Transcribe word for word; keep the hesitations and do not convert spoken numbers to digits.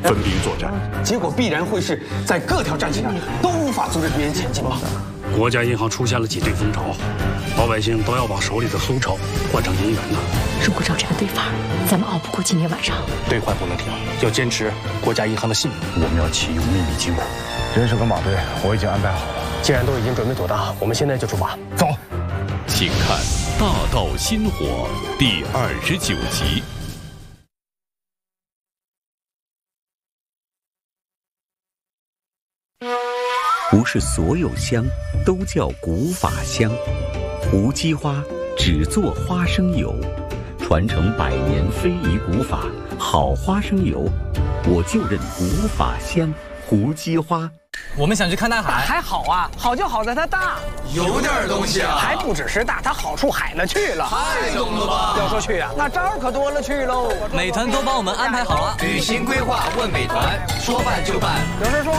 分兵作战， 结果必然会是在各条战线上都无法阻止敌人前进吧？ 国家银行出现了挤兑风潮，老百姓都要把手里的苏钞换成银元呢。 如果照这个对法，咱们熬不过今天晚上。 兑换不能停，要坚持国家银行的信用。 我们要启用秘密金库， 人手跟马队我已经安排好了。既然都已经准备妥当，我们现在就出发。 走， 请看《大道新火》第二十九集。 不是所有香都叫古法香，胡姬花只做花生油，传承百年非遗古法，好花生油，我就认古法香胡姬花。 我们想去看大海， 大海好啊，好就好在它大， 有点东西啊， 还不只是大，它好处海了去了， 太懂了吧？ 要说去啊，那招儿可多了去喽。 美团都帮我们安排好了， 旅行规划问美团，说办就办。 有事说。